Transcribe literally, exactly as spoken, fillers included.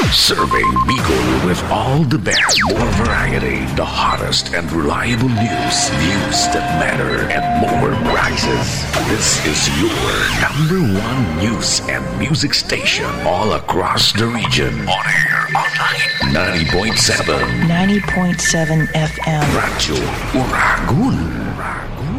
Serving Bicol with all the best, more variety, the hottest and reliable news, news that matter, and more prizes. This is your number one news and music station all across the region. On air, online, ninety point seven. ninety point seven F M. Radyo Uragun.